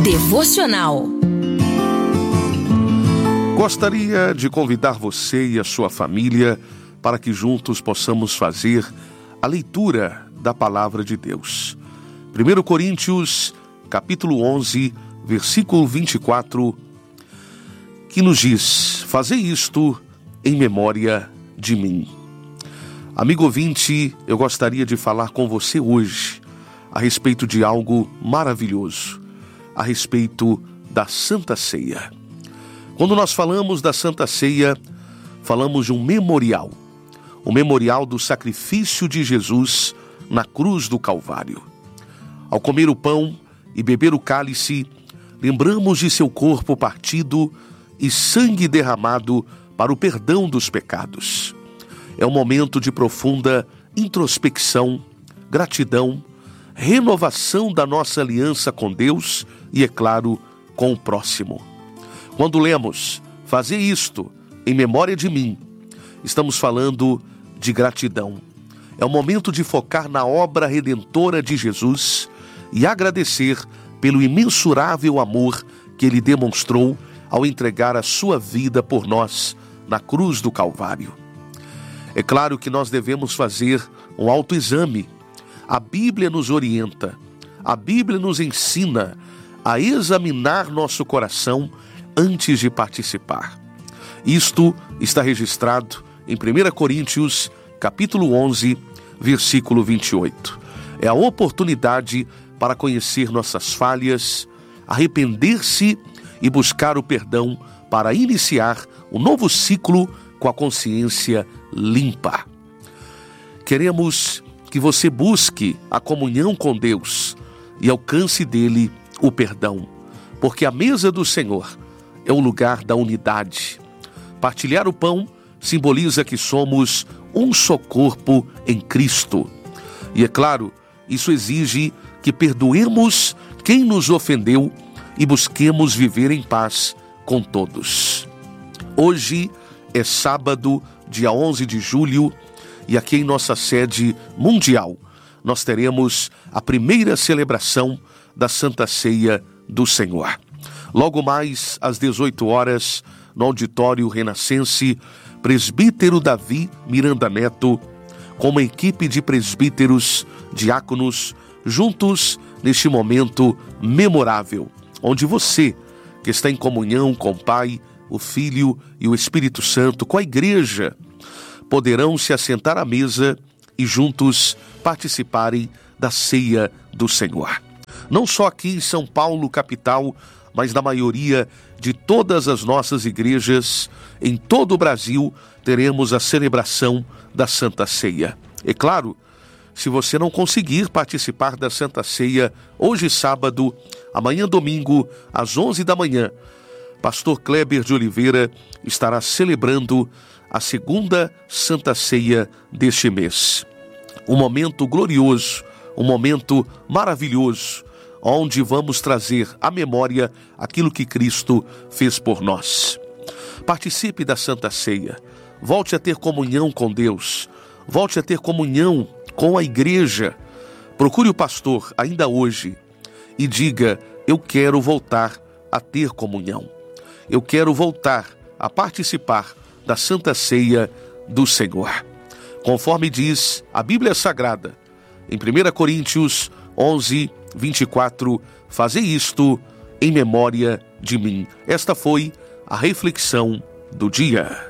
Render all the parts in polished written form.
Devocional. Gostaria de convidar você e a sua família para que juntos possamos fazer a leitura da Palavra de Deus. 1 Coríntios, capítulo 11, versículo 24, que nos diz: fazei isto em memória de mim. Amigo ouvinte, eu gostaria de falar com você hoje a respeito de algo maravilhoso, a respeito da Santa Ceia. Quando nós falamos da Santa Ceia, falamos de um memorial, o memorial do sacrifício de Jesus na cruz do Calvário. Ao comer o pão e beber o cálice, lembramos de seu corpo partido e sangue derramado para o perdão dos pecados. É um momento de profunda introspecção, gratidão, renovação da nossa aliança com Deus e, é claro, com o próximo. Quando lemos, fazer isto em memória de mim, estamos falando de gratidão. É o momento de focar na obra redentora de Jesus e agradecer pelo imensurável amor que Ele demonstrou ao entregar a sua vida por nós na cruz do Calvário. É claro que nós devemos fazer um autoexame. A Bíblia nos orienta, a Bíblia nos ensina a examinar nosso coração antes de participar. Isto está registrado em 1 Coríntios, capítulo 11, versículo 28. É a oportunidade para conhecer nossas falhas, arrepender-se e buscar o perdão para iniciar um novo ciclo com a consciência limpa. Queremos que você busque a comunhão com Deus e alcance dele o perdão, porque a mesa do Senhor é o lugar da unidade. Partilhar o pão simboliza que somos um só corpo em Cristo. E é claro, isso exige que perdoemos quem nos ofendeu e busquemos viver em paz com todos. Hoje é sábado, dia 11 de julho, e aqui em nossa sede mundial, nós teremos a primeira celebração da Santa Ceia do Senhor. Logo mais, às 18 horas, no Auditório Renascense, presbítero Davi Miranda Neto, com uma equipe de presbíteros, diáconos, juntos neste momento memorável, onde você, que está em comunhão com o Pai, o Filho e o Espírito Santo, com a Igreja, poderão se assentar à mesa e juntos participarem da ceia do Senhor. Não só aqui em São Paulo, capital, mas na maioria de todas as nossas igrejas, em todo o Brasil, teremos a celebração da Santa Ceia. É claro, se você não conseguir participar da Santa Ceia hoje sábado, amanhã domingo, às 11 da manhã, Pastor Kleber de Oliveira estará celebrando a segunda Santa Ceia deste mês. Um momento glorioso, um momento maravilhoso, onde vamos trazer à memória aquilo que Cristo fez por nós. Participe da Santa Ceia, volte a ter comunhão com Deus, volte a ter comunhão com a Igreja. Procure o pastor ainda hoje e diga: eu quero voltar a ter comunhão, eu quero voltar a participar da Santa Ceia do Senhor. Conforme diz a Bíblia Sagrada, em 1 Coríntios 11, 24, fazei isto em memória de mim. Esta foi a reflexão do dia.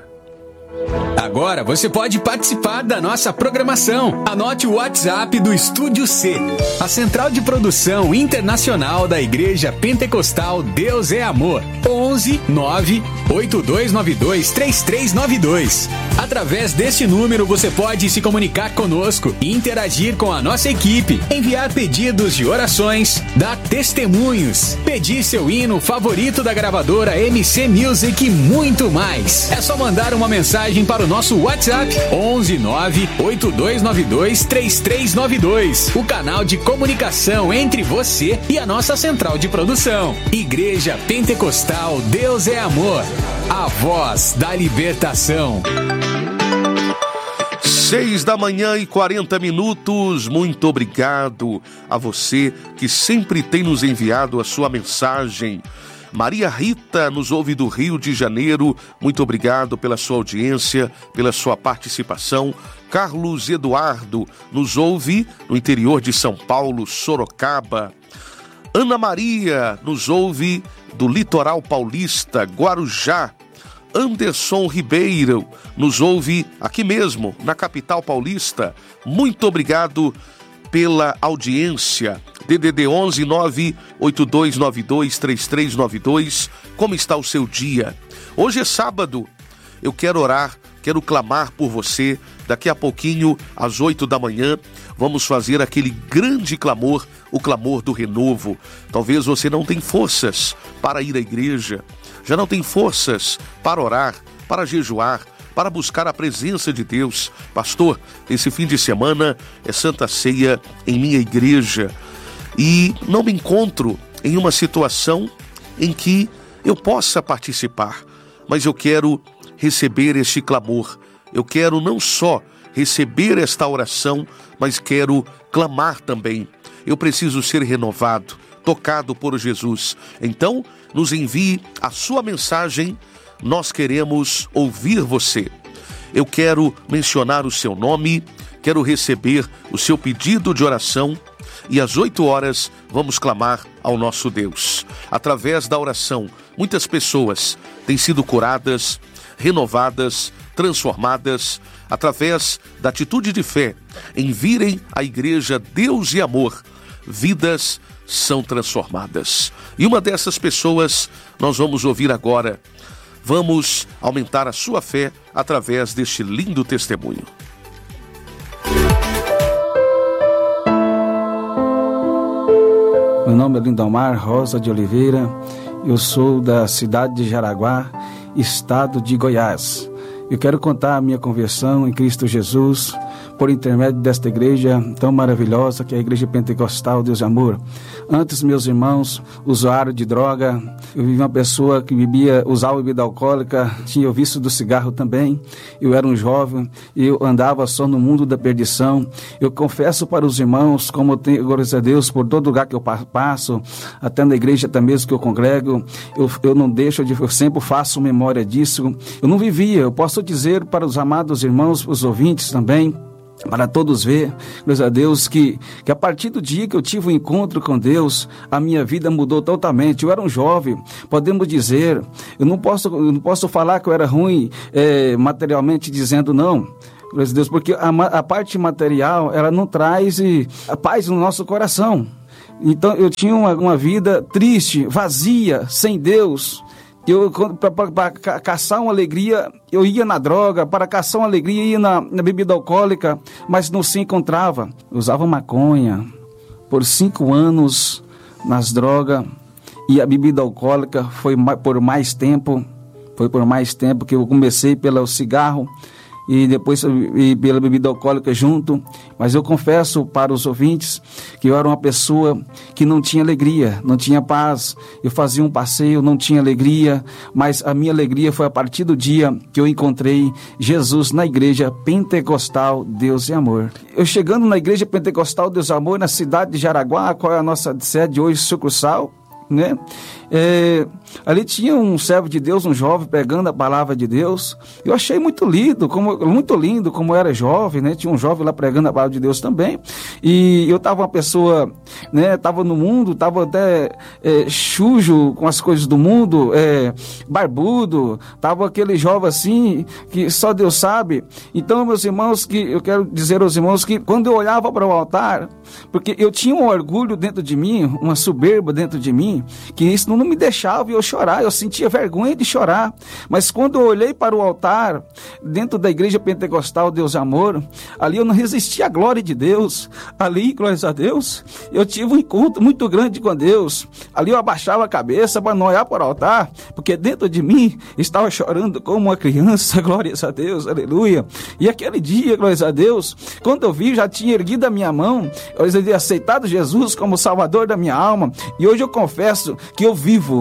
Agora você pode participar da nossa programação. Anote o WhatsApp do Estúdio C, a central de produção internacional da Igreja Pentecostal Deus é Amor. 11 9 8292 3392. Através deste número você pode se comunicar conosco e interagir com a nossa equipe, enviar pedidos de orações, dar testemunhos, pedir seu hino favorito da gravadora MC Music e muito mais. É só mandar uma mensagem para o nosso WhatsApp 11 9 8292 3392, o canal de comunicação entre você e a nossa central de produção. Igreja Pentecostal Deus é Amor, a voz da libertação. 6h40. Muito obrigado a você que sempre tem nos enviado a sua mensagem. Maria Rita nos ouve do Rio de Janeiro. Muito obrigado pela sua audiência, pela sua participação. Carlos Eduardo nos ouve no interior de São Paulo, Sorocaba. Ana Maria nos ouve do litoral paulista, Guarujá. Anderson Ribeiro nos ouve aqui mesmo, na capital paulista. Muito obrigado pela audiência. DDD 11 982923392. Como está o seu dia? Hoje é sábado. Eu quero orar, quero clamar por você. Daqui a pouquinho, às 8 da manhã, vamos fazer aquele grande clamor, o clamor do renovo. Talvez você não tenha forças para ir à igreja, já não tem forças para orar, para jejuar, para buscar a presença de Deus. Pastor, esse fim de semana é Santa Ceia em minha igreja e não me encontro em uma situação em que eu possa participar, mas eu quero receber este clamor. Eu quero não só receber esta oração, mas quero clamar também. Eu preciso ser renovado, tocado por Jesus. Então, nos envie a sua mensagem, nós queremos ouvir você. Eu quero mencionar o seu nome, quero receber o seu pedido de oração e às 8 horas vamos clamar ao nosso Deus. Através da oração, muitas pessoas têm sido curadas, renovadas, transformadas, através da atitude de fé em virem à igreja Deus e Amor. Vidas são transformadas. E uma dessas pessoas nós vamos ouvir agora. Vamos aumentar a sua fé através deste lindo testemunho. Meu nome é Lindomar Rosa de Oliveira. Eu sou da cidade de Jaraguá, estado de Goiás. Eu quero contar a minha conversão em Cristo Jesus por intermédio desta igreja tão maravilhosa que é a Igreja Pentecostal Deus e Amor. Antes, meus irmãos, usuário de droga, eu vivi uma pessoa que usava bebida alcoólica, tinha o vício do cigarro também. Eu era um jovem, eu andava só no mundo da perdição. Eu confesso para os irmãos, como eu tenho, glórias a Deus, por todo lugar que eu passo, até na igreja até mesmo que eu congrego, eu não deixo eu sempre faço memória disso. Eu não vivia, eu posso dizer para os amados irmãos, os ouvintes também, para todos ver, graças a Deus, que a partir do dia que eu tive um encontro com Deus, a minha vida mudou totalmente. Eu era um jovem, podemos dizer, eu não posso falar que eu era ruim materialmente dizendo não, graças a Deus, porque a parte material, ela não traz a paz no nosso coração. Então eu tinha uma vida triste, vazia, sem Deus. Para caçar uma alegria, eu ia na droga, para caçar uma alegria, ia na bebida alcoólica, mas não se encontrava. Eu usava maconha por 5 anos nas drogas, e a bebida alcoólica foi por mais tempo que eu comecei pelo cigarro, e depois pela bebida alcoólica junto. Mas eu confesso para os ouvintes que eu era uma pessoa que não tinha alegria, não tinha paz. Eu fazia um passeio, não tinha alegria, mas a minha alegria foi a partir do dia que eu encontrei Jesus na Igreja Pentecostal Deus e Amor. Eu chegando na Igreja Pentecostal Deus e Amor, na cidade de Jaraguá, qual é a nossa sede hoje, sucursal, né? Ali tinha um servo de Deus, um jovem pregando a palavra de Deus. Eu achei muito lindo como era jovem, né? Tinha um jovem lá pregando a palavra de Deus também. E eu estava uma pessoa, né? Estava no mundo, estava até sujo com as coisas do mundo, barbudo. Estava aquele jovem assim que só Deus sabe. Então, meus irmãos, que eu quero dizer aos irmãos que quando eu olhava para o altar, porque eu tinha um orgulho dentro de mim, uma soberba dentro de mim, que isso não me deixava eu chorar, eu sentia vergonha de chorar. Mas quando eu olhei para o altar, dentro da Igreja Pentecostal Deus e Amor, ali eu não resisti à glória de Deus. Ali, glórias a Deus, eu tive um encontro muito grande com Deus. Ali eu abaixava a cabeça para não olhar para o altar, porque dentro de mim estava chorando como uma criança, glórias a Deus, aleluia. E aquele dia, glórias a Deus, quando eu vi, já tinha erguido a minha mão, eu havia aceitado Jesus como Salvador da minha alma, e hoje eu confesso que eu vivo, e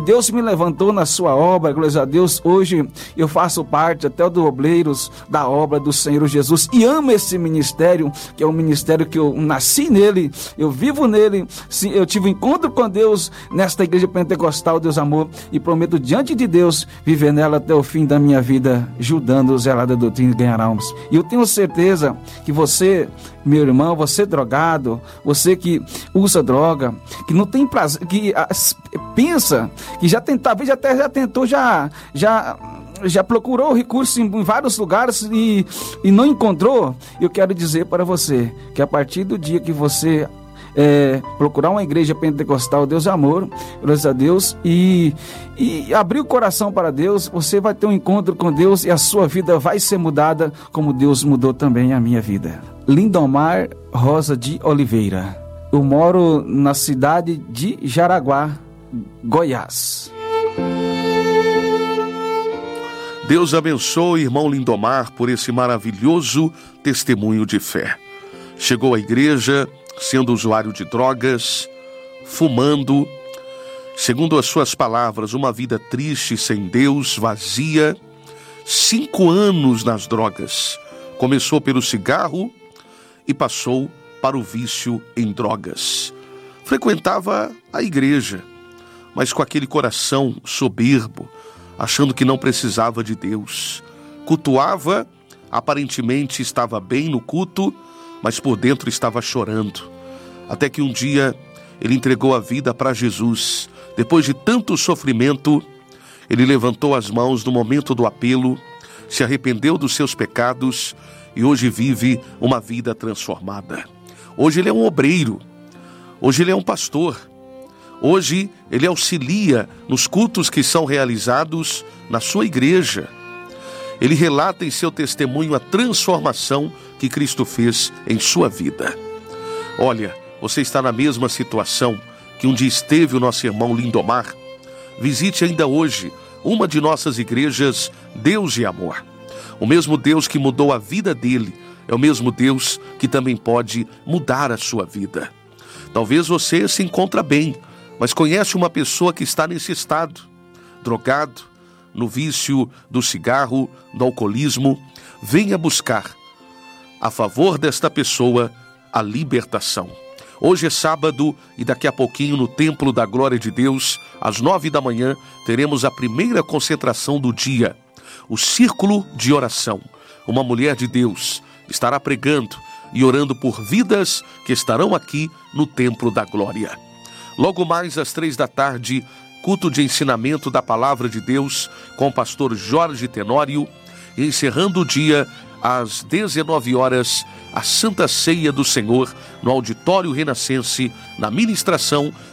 Deus me levantou na sua obra, glória a Deus. Hoje eu faço parte até do obreiros da obra do Senhor Jesus e amo esse ministério, que é um ministério que eu nasci nele, eu vivo nele. Sim, eu tive um encontro com Deus nesta igreja pentecostal, Deus amor, e prometo diante de Deus viver nela até o fim da minha vida, ajudando os zelados da doutrina e ganhar almas. E eu tenho certeza que você, meu irmão, você drogado, você que usa droga, que não tem prazer, que pensa, que já tentou, já procurou recursos em vários lugares e não encontrou, eu quero dizer para você que a partir do dia que você procurar uma igreja pentecostal, Deus é amor, graças a Deus, e abrir o coração para Deus, você vai ter um encontro com Deus e a sua vida vai ser mudada, como Deus mudou também a minha vida. Lindomar Rosa de Oliveira. Eu moro na cidade de Jaraguá, Goiás. Deus abençoe, irmão Lindomar, por esse maravilhoso testemunho de fé. Chegou à igreja sendo usuário de drogas, fumando, segundo as suas palavras, uma vida triste, sem Deus, vazia. 5 anos nas drogas. Começou pelo cigarro e passou para o vício em drogas. Frequentava a igreja, mas com aquele coração soberbo, achando que não precisava de Deus. Cultuava, aparentemente estava bem no culto, mas por dentro estava chorando. Até que um dia ele entregou a vida para Jesus. Depois de tanto sofrimento, ele levantou as mãos no momento do apelo, se arrependeu dos seus pecados e hoje vive uma vida transformada. Hoje ele é um obreiro, hoje ele é um pastor, hoje ele auxilia nos cultos que são realizados na sua igreja. Ele relata em seu testemunho a transformação que Cristo fez em sua vida. Olha, você está na mesma situação que um dia esteve o nosso irmão Lindomar? Visite ainda hoje uma de nossas igrejas, Deus e Amor. O mesmo Deus que mudou a vida dele é o mesmo Deus que também pode mudar a sua vida. Talvez você se encontre bem, mas conhece uma pessoa que está nesse estado, drogado, no vício do cigarro, do alcoolismo. Venha buscar, a favor desta pessoa, a libertação. Hoje é sábado e daqui a pouquinho no Templo da Glória de Deus, às 9 da manhã, teremos a primeira concentração do dia, o Círculo de Oração. Uma mulher de Deus estará pregando e orando por vidas que estarão aqui no Templo da Glória. Logo mais às 3 da tarde, culto de ensinamento da Palavra de Deus com o pastor Jorge Tenório, e encerrando o dia às 19 horas, a Santa Ceia do Senhor no Auditório Renascense, na ministração